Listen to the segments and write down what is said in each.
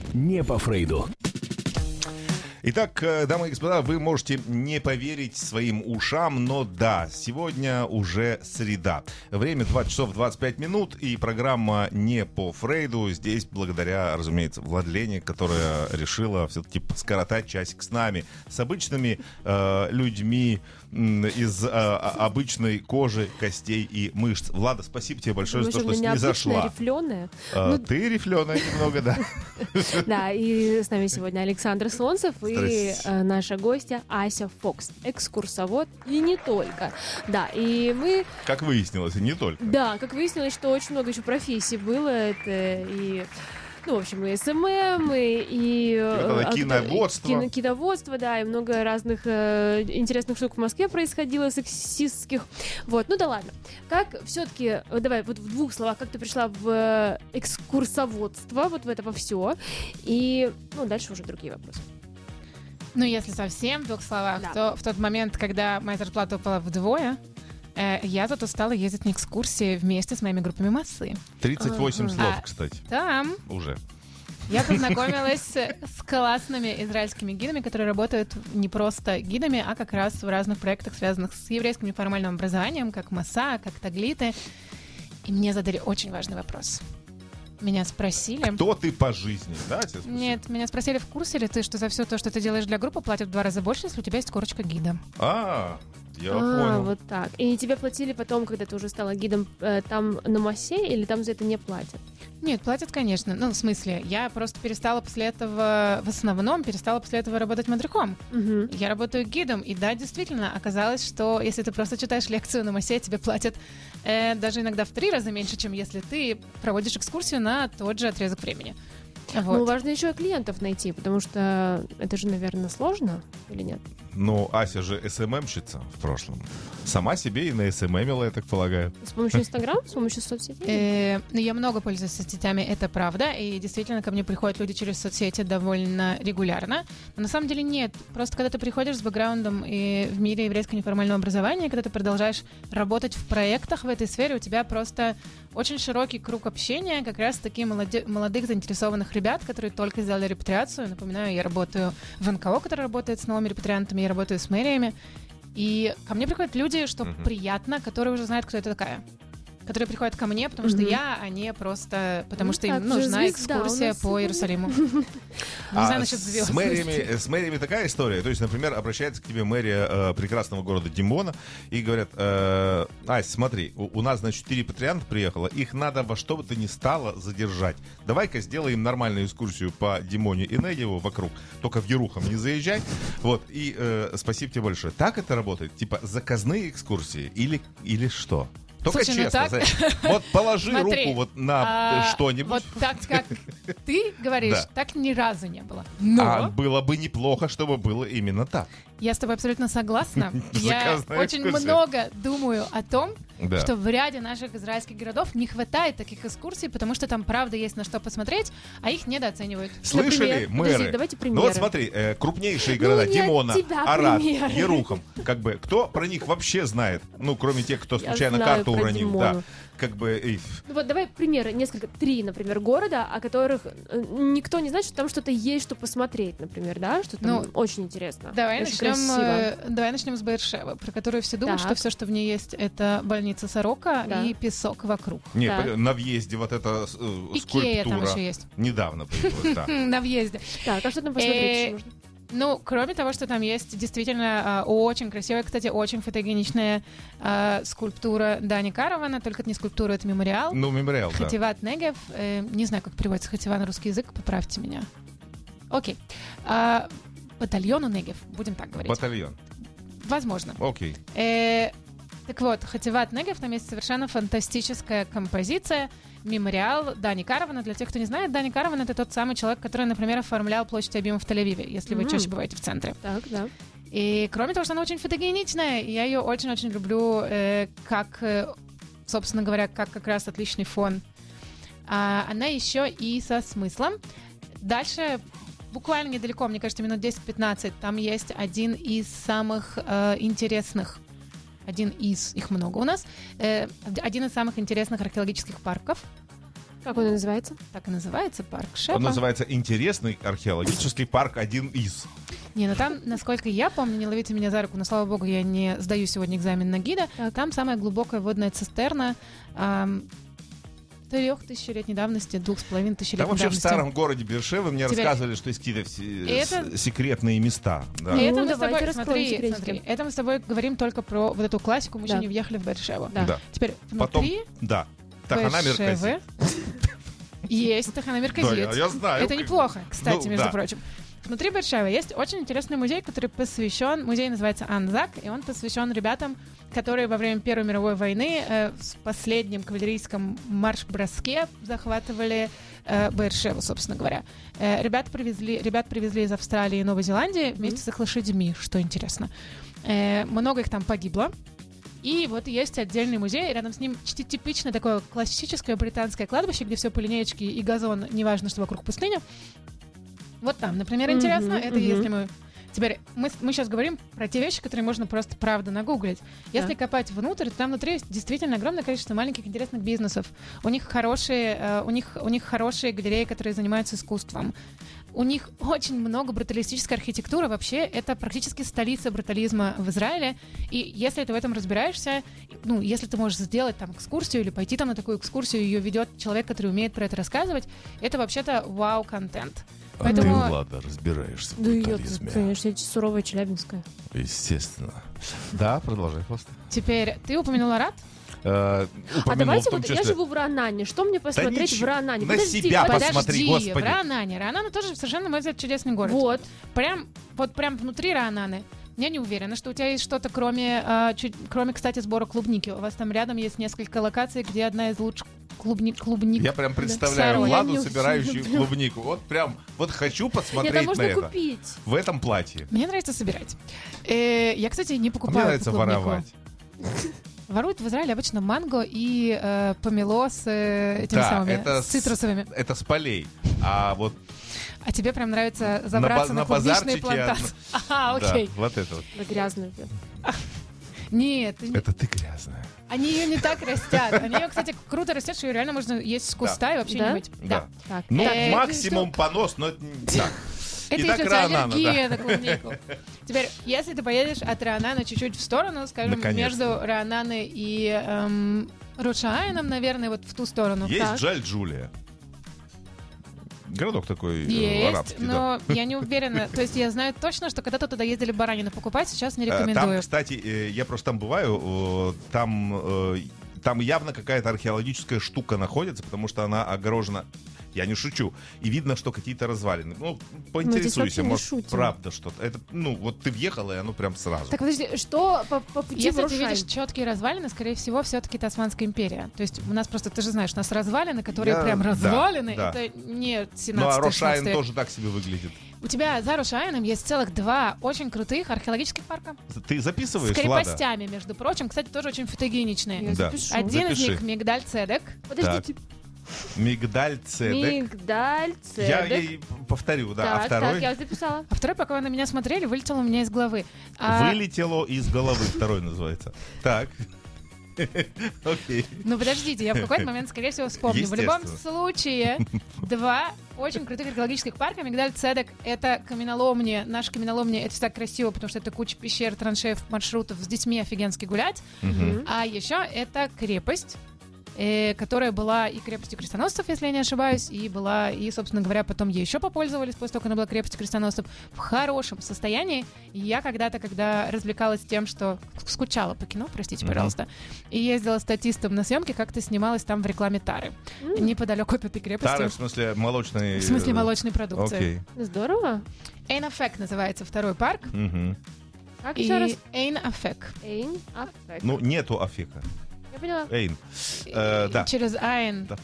Не по Фрейду. Итак, дамы и господа, вы можете не поверить своим ушам, но да, сегодня уже среда. Время 20 часов 25 минут, и программа «Не по Фрейду» здесь благодаря, разумеется, Владлене, которая решила все-таки скоротать часик с нами, с обычными людьми из обычной кожи, костей и мышц. Влада, спасибо тебе большое за то, что снизошла. Рифленая. Ты рифленая немного, да. Да, и с нами сегодня Александр Солнцев и наша гостья Ася Фокс, экскурсовод и не только. Да, и мы... Как выяснилось, и не только. Да, как выяснилось, что очень много еще профессий было. Это и... Ну, в общем, и СММ, и киноводство. Киноводство, да, и много разных интересных штук в Москве происходило, сексистских. Вот, ну да ладно. Как все-таки, давай вот в двух словах, как ты пришла в экскурсоводство, вот в это во все, и, ну, дальше уже другие вопросы. Ну, если совсем в двух словах, Да. то в тот момент, когда моя зарплата упала вдвое, я зато стала ездить на экскурсии вместе с моими группами массы. 38 слов, кстати. Там Уже. я познакомилась с классными израильскими гидами, которые работают не просто гидами, а как раз в разных проектах, связанных с еврейским неформальным образованием, как Маса, как Таглиты. И мне задали очень важный вопрос. Меня спросили... Кто ты по жизни, да? Нет, меня спросили, в курсе ли ты, что за все то, что ты делаешь для группы, платят в 2 раза больше, если у тебя есть корочка гида. Я понял. Вот так. И тебе платили потом, когда ты уже стала гидом, там на Массе, или там за это не платят? Нет, платят, конечно. Ну, в смысле, я просто перестала после этого, в основном, после этого работать мадриком. Угу. Я работаю гидом, и да, действительно, оказалось, что если ты просто читаешь лекцию на Массе, тебе платят даже иногда в 3 раза меньше, чем если ты проводишь экскурсию на тот же отрезок времени. Вот. Ну, важно еще клиентов найти, потому что это же, наверное, сложно, или нет? Ну, Ася же СММщица в прошлом. Сама себе и на СММила, я так полагаю. С помощью Инстаграма, с помощью соцсетей? Ну, я много пользуюсь соцсетями, это правда, и действительно ко мне приходят люди через соцсети довольно регулярно. Но на самом деле нет. Просто когда ты приходишь с бэкграундом и в мире еврейского неформального образования, когда ты продолжаешь работать в проектах в этой сфере, у тебя просто очень широкий круг общения, как раз такие молодых заинтересованных ребят, которые только сделали репатриацию. Напоминаю, я работаю в НКО, который работает с новыми репатриантами, я работаю с мэриями. И ко мне приходят люди, что приятно, которые уже знают, кто это такая. Которые приходят ко мне, потому что я, а не просто потому что им нужна экскурсия по Иерусалиму. Не знаю насчет звезд. С мэриями такая история. То есть, например, обращается к тебе мэрия прекрасного города Димона и говорят: Ась, смотри, у нас, значит, 4 репатрианта приехало, их надо во что бы то ни стало задержать. Давай-ка сделаем нормальную экскурсию по Димоне и Негеву вокруг, только в Ерухам не заезжай. Вот, и спасибо тебе большое. Так это работает? Типа заказные экскурсии или что? Только Слушай, честно, так... вот положи Смотри, руку вот на что-нибудь. Вот так, как ты говоришь, Да. так ни разу не было. Но А было бы неплохо, чтобы было именно так. я с тобой абсолютно согласна. Я Заказная очень экскурсия. много думаю о том, Да. что в ряде наших израильских городов не хватает таких экскурсий, потому что там правда есть на что посмотреть, а их недооценивают. Слышали, Например? мэры? Подожди, давайте примеры. Ну вот смотри, крупнейшие города не от Димона, тебя Арат, примеры. Ерухам. Как бы кто про них вообще знает? Ну, кроме тех, кто Я случайно знаю карту про уронил. Димону. Да. Как бы. Ну вот давай примеры, несколько, 3, например, города, о которых никто не знает, что там что-то есть, что посмотреть, например, да, что там очень интересно. Давай очень красиво. начнем с Беэр-Шевы, про которую все думают, Так. что все, что в ней есть, это больница Сорока Да. и песок вокруг. Не, Да. на въезде вот эта Икея там скульптура еще есть. недавно появилась, да. На въезде. Так, а что там посмотреть еще можно? Ну, кроме того, что там есть действительно очень красивая, кстати, очень фотогеничная скульптура Дани Каравана, только это не скульптура, это мемориал. Ну, мемориал, да. Хативат Негев. Не знаю, как переводится Хатива на русский язык, поправьте меня. Окей. Батальону Негев, будем так говорить. Батальон. Возможно. Окей. Так вот, Хативат Негев, там есть совершенно фантастическая композиция, мемориал Дани Каравана. Для тех, кто не знает, Дани Караван — это тот самый человек, который, например, оформлял площадь Абима в Тель-Авиве, если вы чаще бываете в центре. Так, да. И кроме того, что она очень фотогеничная, я ее очень-очень люблю, как, собственно говоря, как раз отличный фон. Она еще и со смыслом. Дальше, буквально недалеко, мне кажется, минут 10-15, там есть один из самых интересных, их много у нас, один из самых интересных археологических парков. Как он называется? Так и называется, парк Шепа. Он называется «Интересный археологический парк, один из». Не, ну там, насколько я помню, не ловите меня за руку, но, слава богу, я не сдаю сегодня экзамен на гида. Там самая глубокая водная цистерна 3000-летней давности, 2500-летней Там вообще давности. в старом городе Бершевы мне рассказывали, что есть какие-то секретные места. Да. Это мы с давайте тобой, раскроем секретики. смотри, это мы с тобой говорим только про вот эту классику, мы еще не въехали в Бершеву. Да. Да. Теперь Потом, внутри да, Таханамер Бершевы есть Таханамер Да, Казит. я знаю. Это неплохо, кстати, Ну, между да. прочим. Внутри Бершевы есть очень интересный музей, который посвящен, музей называется Анзак, и он посвящен ребятам, которые во время Первой мировой войны в последнем кавалерийском марш-броске захватывали Бершеву, собственно говоря. Ребят привезли из Австралии и Новой Зеландии вместе с их лошадьми, что интересно. Много их там погибло. И вот есть отдельный музей, рядом с ним типичное такое классическое британское кладбище, где все по линеечке и газон, неважно, что вокруг пустыня. Вот там, например, интересно, это если мы... Теперь мы сейчас говорим про те вещи, которые можно просто правда нагуглить. Если копать внутрь, то там внутри есть действительно огромное количество маленьких интересных бизнесов. У них хорошие галереи, которые занимаются искусством. У них очень много бруталистической архитектуры. Вообще, это практически столица брутализма в Израиле. И если ты в этом разбираешься, ну, если ты можешь сделать там экскурсию или пойти там на такую экскурсию, ее ведет человек, который умеет про это рассказывать, это вообще-то вау-контент. А Поэтому... ты, Влада, разбираешься в Да я, брутализме. конечно, эти суровая челябинская. Естественно. Да, продолжай просто. Теперь, ты упомянула Рад? А Упомянул давайте в том вот, я числе... живу в Ранане, что мне посмотреть в Ранане? на себя посмотри, Подожди, господи. в Ранане. Ранана тоже совершенно, на мой взгляд, чудесный город. Вот. Прям внутри Рананы. Я не уверена, что у тебя есть что-то, кроме, кстати, сбора клубники. У вас там рядом есть несколько локаций, где одна из лучших клубник. Я прям представляю Да. Владу, Я не собирающую люблю. клубнику. Вот прям, вот хочу посмотреть Это можно на это. купить. В этом платье. Мне нравится собирать. Я, кстати, не А покупаю мне нравится клубнику. воровать. Воруют в Израиле обычно манго и помело с этими самыми, с цитрусовыми. Это с полей. А вот А тебе прям нравится забраться на клубничные базарчике плантации. да, Окей. вот это вот. Грязную. Нет, Это ты грязная. они ее не так растят. Они ее, кстати, круто растят, что ее реально можно есть с куста и вообще Да? не мыть. Да. Так. Ну, Так, максимум понос, но это не так. Это Итак, если у тебя Ранана, аллергия на клубнику. Теперь, если ты поедешь от Ранана чуть-чуть в сторону, скажем, Наконец-то. между Рананой и Рушаайном, наверное, вот в ту сторону. Есть Так. Джаль-Джулия. Городок такой Есть, арабский, да. но я не уверена. То есть я знаю точно, что когда-то туда ездили баранину покупать, сейчас не Там, рекомендую. кстати, я просто там бываю, там явно какая-то археологическая штука находится, потому что она огорожена. Я не шучу. И видно, что какие-то развалины. Ну, здесь поинтересуйся, вообще не может, шутим. правда что-то. Это, ну, вот ты въехала, и оно прям сразу. Так, подожди, что по пути в Если ты Рушайн? видишь четкие развалины, скорее всего, все-таки это Османская империя. То есть у нас просто, ты же знаешь, у нас развалины, которые прям Да, развалины, да. это не 17 Ну, а Рошайн 16 век. тоже так себе выглядит. У тебя за Рошайном есть целых 2 очень крутых археологических парка. Ты записываешь, С Влада? крепостями, между прочим. Кстати, тоже очень фотогеничные. Я Да. запишу. Один из Запиши. них Мигдаль Цедек. Подождите. Мигдаль Цедек. Мигдаль, Я Цедек. ей повторю, да. Так, А второй так, я записала. А второй, пока вы на меня смотрели, вылетел у меня из головы. А, вылетело из головы, второй называется. Так. Окей. Ну, подождите, я в какой-то момент, скорее всего, вспомню. В любом Естественно. случае, 2 очень крутых археологических парка. Мигдаль Цедек — это каменоломни. Наша каменоломни — это всегда красиво, потому что это куча пещер, траншеев, маршрутов. С детьми офигенски гулять. Мгм. А еще это крепость, которая была и крепостью крестоносцев, если я не ошибаюсь, и, собственно говоря, потом ей еще попользовались, после того, как она была крепостью крестоносцев, в хорошем состоянии. И я когда-то, когда развлекалась тем, что скучала по кино, простите, пожалуйста, и ездила статистом на съемки, как-то снималась там в рекламе Тары, неподалеку от этой крепости. Тары, в смысле, молочный... В смысле молочной продукции. Окей. Здорово. Эйн Афек называется второй парк. Мгм. Как еще раз? И Эйн Афек. Эйн Аффект. Ну, нету афика. Я поняла. Эйн. Да. Через Айн. Да.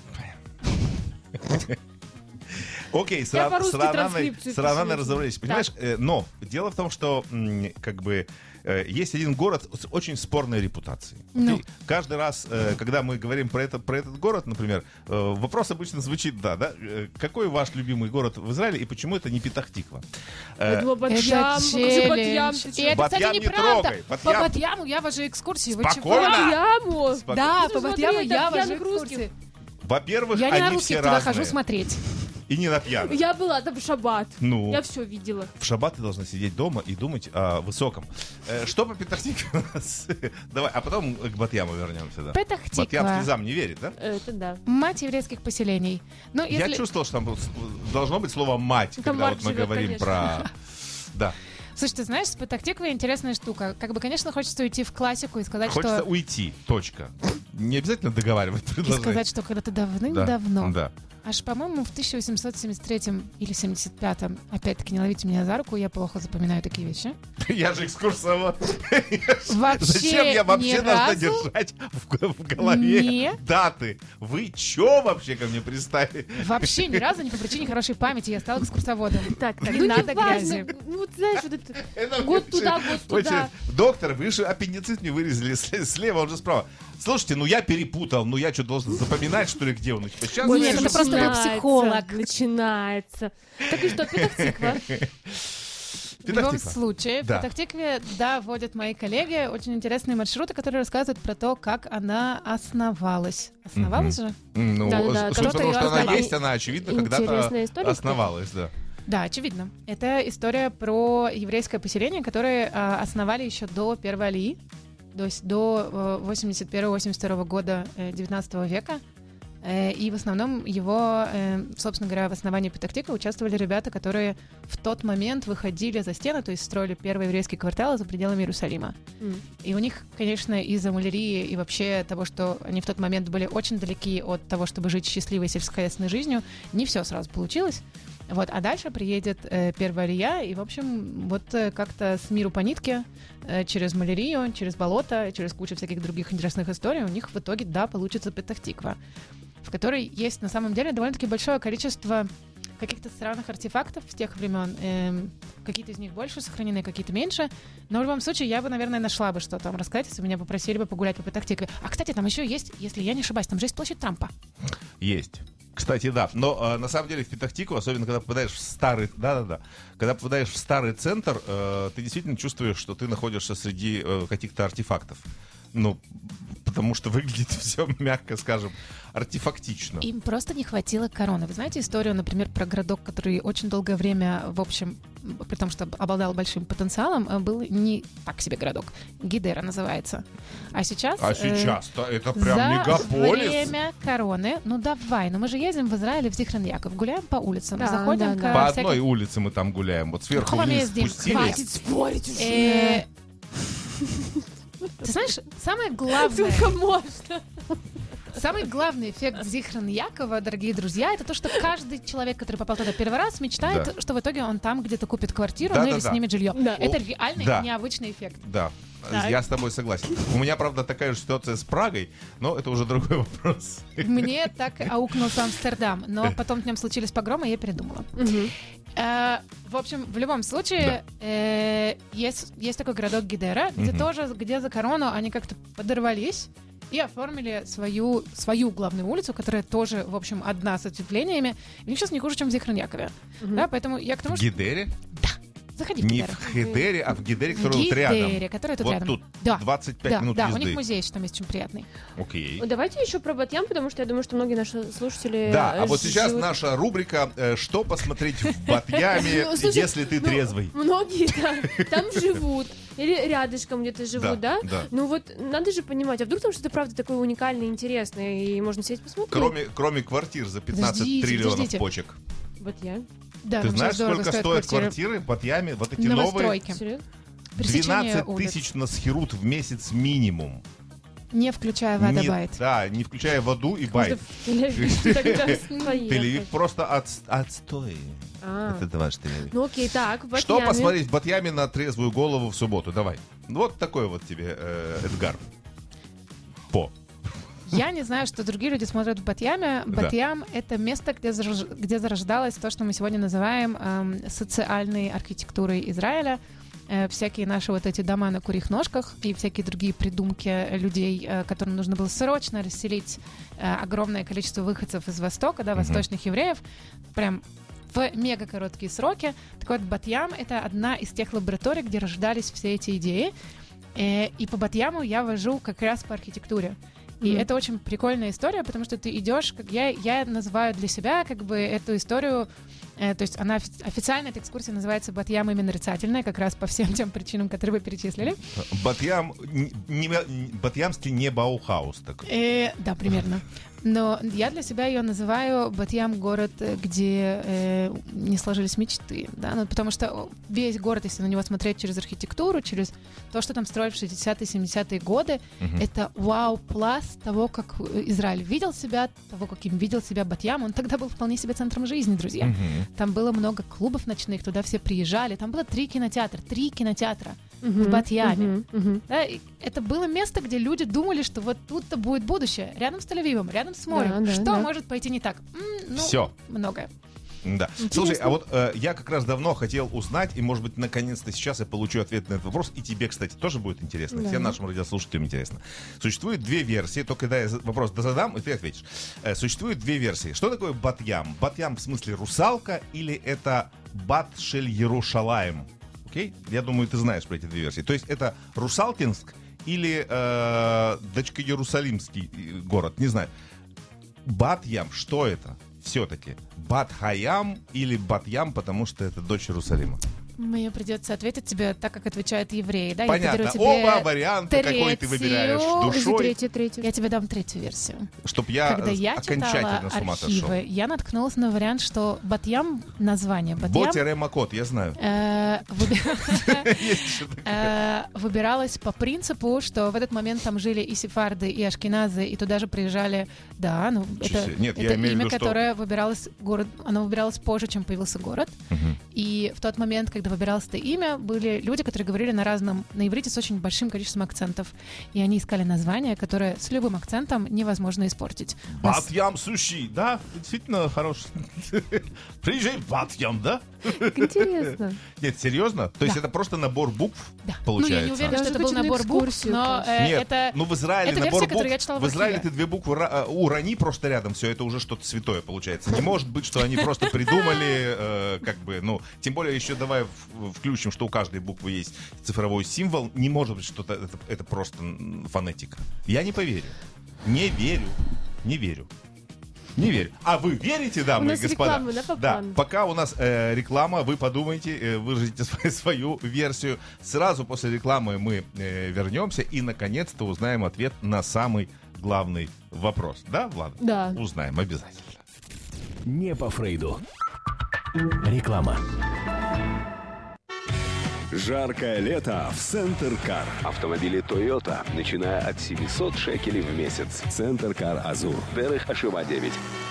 Окей, с Я по-русски Рананой транскрипцию пишу. разобрались. Понимаешь, но дело в том, что как бы есть один город с очень спорной репутацией. Ну. Окей? Каждый раз, когда мы говорим про этот город, например, вопрос обычно звучит, да, какой ваш любимый город в Израиле и почему это не Петах-Тиква? Я думала, Это Бат-Ям. Покажи Бат-Ям. челлендж. ты И чё? это, Бат-Ям кстати, не неправда. трогай. По Бат-Ям. Батьяму я вожу экскурсии. Вы чего? Спокойно. Бат-Яму. Да, Ты по смотри, Батьяму это я вожу пьяных русских. экскурсии. Во-первых, Я не на они русских все туда разные. хожу смотреть. И не на пьяных. Я была там в шаббат. Ну, Я все видела. в шаббат ты должна сидеть дома и думать о высоком. Что по Петахтикве у нас? Давай, а потом к Батьяму вернемся. Да. Петах-Тиква. Батьям слезам не верит, да? Это да. Мать еврейских поселений. Ну, Я если... чувствовал, что там должно быть слово «мать», Там когда мать вот мы живет, говорим конечно. про... Да. Слушай, ты знаешь, с Петах-Тиквой интересная штука. Как бы, конечно, хочется уйти в классику и сказать, Хочется что... уйти, точка. Не обязательно договаривать И предложение. сказать, что когда-то Да, давным-давно, да. аж, по-моему, в 1873 или 75, опять-таки, не ловите меня за руку, я плохо запоминаю такие вещи. Я же экскурсовод. Вообще Зачем я вообще ни должна разу держать в голове не- даты? Вы чё вообще ко мне пристали? Вообще ни разу не по причине хорошей памяти я стала экскурсоводом. Так, Не ну надо не важно. грязи. Ну, вот знаешь, вот это... Это Год мне туда, очень- год туда. очень- Доктор, вы же аппендицит мне вырезали слева, он же справа. Слушайте, ну я перепутал, ну я что, должен запоминать, что ли, где он? Типа, сейчас Ой, я нет, решу. это просто был Начинается, психолог. Начинается. Так и что, Петах-Тиква? В любом Петах-Тиква. случае, в Да. Петах-Тикве, да, водят мои коллеги очень интересные маршруты, которые рассказывают про то, как она основалась. Основалась же? Ну, Да-да-да, собственно, кто-то потому её что она основал. есть, она, очевидно, когда-то Интересная история. основалась, да. Да, очевидно. Это история про еврейское поселение, которое основали еще до первой алии, то есть до 81-82 года 19 века. И в основном его, собственно говоря, в основании Петах-Тиквы участвовали ребята, которые в тот момент выходили за стену, то есть строили первые еврейские кварталы за пределами Иерусалима. И у них, конечно, из-за малярии и вообще того, что они в тот момент были очень далеки от того, чтобы жить счастливой сельскохозяйственной жизнью, не все сразу получилось. Вот, а дальше приедет первая алия, и, в общем, вот как-то с миру по нитке, через малярию, через болото, через кучу всяких других интересных историй, у них в итоге, да, получится Петах-Тиква, в которой есть, на самом деле, довольно-таки большое количество каких-то странных артефактов с тех времен. Какие-то из них больше сохранены, какие-то меньше. Но в любом случае, я бы, наверное, нашла бы, что там рассказать, если меня попросили бы погулять по Петах-Тикве. А, кстати, там еще есть, если я не ошибаюсь, там же есть площадь Трампа. Есть. Кстати, да. Но на самом деле в Петах-Тикву, особенно когда попадаешь в старый... Да-да-да. Когда попадаешь в старый центр, ты действительно чувствуешь, что ты находишься среди каких-то артефактов. Ну, потому что выглядит все, мягко скажем, артефактично. Им просто не хватило короны. Вы знаете историю, например, про городок, который очень долгое время, в общем, при том, что обладал большим потенциалом, был не так себе городок. Гидера называется. А сейчас... Сейчас-то это прям за мегаполис. время короны, ну давай, но мы же ездим в Израиле, в Зихрон-Яков, гуляем по улицам, Да, заходим да, к По всяким- одной улице мы там гуляем. Вот сверху Хвала вниз ездим. спустились. Хватит спорить уже. Э, Ты знаешь, самый главный эффект Зихрон-Якова, дорогие друзья, это то, что каждый человек, который попал туда первый раз, мечтает, Да. что в итоге он там где-то купит квартиру, Да, ну да, или да. снимет жилье. Да. Это реальный Да. необычный эффект. Да, Так. я с тобой согласен. У меня, правда, такая же ситуация с Прагой, но это уже другой вопрос. Мне так аукнулся Амстердам, но потом в нем случились погромы, и я передумала. Мгм. В общем, в любом случае, есть такой городок Гидера, где Мгм. тоже, где за корону они как-то подорвались и оформили свою главную улицу, которая тоже, в общем, одна с ответвлениями. И у них сейчас не хуже, чем в Зихрон-Якове. Мгм. Да, поэтому я к тому, В что... Гидере? Заходи в Не Гидеру. в Хедере, а в Гидере, В который вот рядом. Гидере, который тут Вот рядом. тут Да. 25 Да, минут да, у езды. них музей еще там есть очень приятный. Окей. Давайте еще про Батьям, потому что я думаю, что многие наши слушатели... Да, а вот сейчас живут- наша рубрика «Что посмотреть в Батьяме, Ну, слушай, если ты ну, трезвый?» Многие там живут. Или рядышком где-то живут, да? Да. Ну вот надо же понимать, а вдруг там что-то правда такое уникальное, интересное, и можно сесть посмотреть? Кроме квартир за 15 Подождите, триллионов подождите. почек. Батьям? Да, Ты там знаешь, сейчас дорого сколько стоят стоят квартиры в Батьяме? Вот эти новые. Новостройки. Серьезно? Пересечение 12 улиц. тысяч на схерут в месяц минимум. Не включая вода Не- байт. Да, не включая воду и байт. В Тель-Авив тогда поехать. Тель-Авив просто отстой. А. Это ваш Тель-Авив. Ну окей, так, в Что Батьяме. посмотреть в Батьяме на трезвую голову в субботу? Давай. Вот такой вот тебе, Эдгар. Я не знаю, что другие люди смотрят в Батьяме. Да. Батьям — это место, где зарождалось то, что мы сегодня называем социальной архитектурой Израиля. Всякие наши вот эти дома на курьих ножках и всякие другие придумки людей, которым нужно было срочно расселить огромное количество выходцев из Востока, да, восточных евреев, прям в мега короткие сроки. Так вот, Батьям — это одна из тех лабораторий, где рождались все эти идеи. И по Батьяму я вожу как раз по архитектуре. И это очень прикольная история, потому что ты идешь, как я называю для себя как бы эту историю, то есть она официально, эта экскурсия называется «Бат-Ям именно нарицательная», как раз по всем тем причинам, которые вы перечислили. Бат-Ямский не Баухаус. Да, примерно. Но я для себя ее называю Бат-Ям город, где не сложились мечты, да, ну, потому что весь город, если на него смотреть через архитектуру, через то, что там строили в 60-е, 70-е годы, это вау-пласт того, как Израиль видел себя, того, каким видел себя Бат-Ям. Он тогда был вполне себе центром жизни, друзья. Там было много клубов ночных, туда все приезжали, там было 3 кинотеатра в Бат-Яме. Да, и это было место, где люди думали, что вот тут-то будет будущее, рядом с Тель-Авивом, рядом с морем. Что может пойти не так? Все. Многое. Да. Слушай, а вот я как раз давно хотел узнать, и, может быть, наконец-то сейчас я получу ответ на этот вопрос, и тебе, кстати, тоже будет интересно, всем нашим радиослушателям интересно. Существует 2 версии, только когда я вопрос задам, и ты ответишь. Существует 2 версии. Что такое Бат-Ям? Бат-Ям в смысле русалка, или это Бат-Шель-Ерушалаем? Окей? Я думаю, ты знаешь про эти 2 версии. То есть это Русалкинск или дочка Иерусалимский город, не знаю. Бат-Ям, что это? Все-таки Бат-Хаям или Бат-Ям, потому что это дочь Иерусалима? Мне придется ответить тебе так, как отвечают евреи. Да? Понятно. Оба варианта, какой ты выбираешь душой. Третью. Я тебе дам 3-ю версию. Чтоб я Когда я окончательно читала с ума сошел. архивы, я наткнулась на вариант, что Бат-Ям, название Бат-Ям... Бо-Макот, я знаю. Выбиралось по принципу, что в этот момент там жили и сефарды, и ашкеназы, и туда же приезжали... Да, ну, это имя, которое выбиралось... Оно выбиралось позже, чем появился город. И в тот момент, когда выбиралось это имя, были люди, которые говорили на иврите с очень большим количеством акцентов. И они искали название, которое с любым акцентом невозможно испортить. Бат-Ям суши, да? Действительно хороший. Приезжай в Бат-Ям, да? Интересно. Нет, серьезно? То есть это просто набор букв, получается? Ну, я не уверена, что это был набор букв, но это... Ну, в Израиле набор букв... В Израиле ты 2 буквы урони просто рядом, все, это уже что-то святое получается. Не может быть, что они просто придумали, как бы, ну, тем более еще давай включим, что у каждой буквы есть цифровой символ. Не может быть, что это просто фонетика. Я не поверю. Не верю. А вы верите, дамы и господа? Да, пока у нас реклама, вы подумайте, выразите свою версию. Сразу после рекламы мы вернемся и наконец-то узнаем ответ на самый главный вопрос. Да, Влад? Да. Узнаем обязательно. Не по Фрейду. Реклама. Жаркое лето в Центр Кар. Автомобили Toyota, начиная от 700 шекелей в месяц. Центр Кар Азур. Дерех Ашива 9.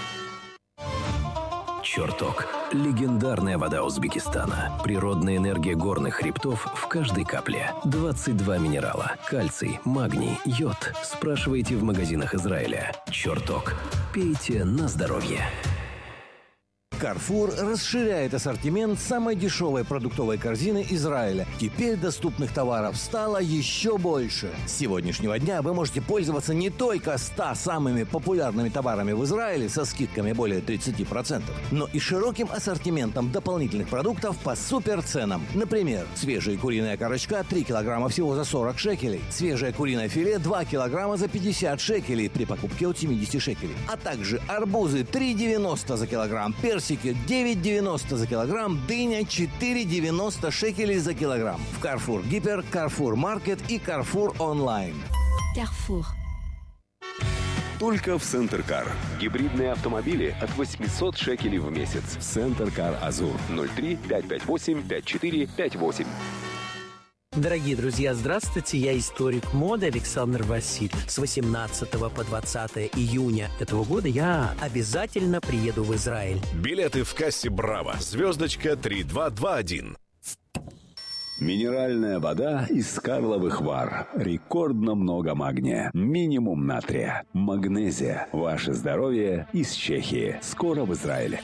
Чертог. Легендарная вода Узбекистана. Природная энергия горных хребтов в каждой капле. 22 минерала. Кальций, магний, йод. Спрашивайте в магазинах Израиля. Чертог. Пейте на здоровье. Carrefour расширяет ассортимент самой дешевой продуктовой корзины Израиля. Теперь доступных товаров стало еще больше. С сегодняшнего дня вы можете пользоваться не только 100 самыми популярными товарами в Израиле со скидками более 30%, но и широким ассортиментом дополнительных продуктов по суперценам. Например, свежая куриная корочка 3 килограмма всего за 40 шекелей, свежее куриное филе 2 килограмма за 50 шекелей при покупке от 70 шекелей, а также арбузы 3,90 за килограмм, персики 9,90 за килограмм, дыня 4,90 шекелей за килограмм. В Carrefour Гипер, Carrefour Market и Carrefour Online. Carrefour. Только в Центр Кар. Гибридные автомобили от 800 шекелей в месяц. Центр Кар Азур. 03 558 54 58. Дорогие друзья, здравствуйте, я историк моды Александр Васильев. С 18 по 20 июня этого года я обязательно приеду в Израиль. Билеты в кассе «Браво». Звездочка 3221. Минеральная вода из Карловых Вар. Рекордно много магния. Минимум натрия. Магнезия. Ваше здоровье из Чехии. Скоро в Израиле.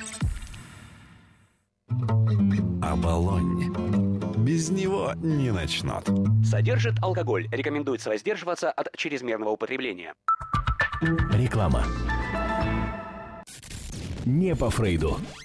Оболонь. Без него не начнут. Содержит алкоголь. Рекомендуется воздерживаться от чрезмерного употребления. Реклама. Не по Фрейду.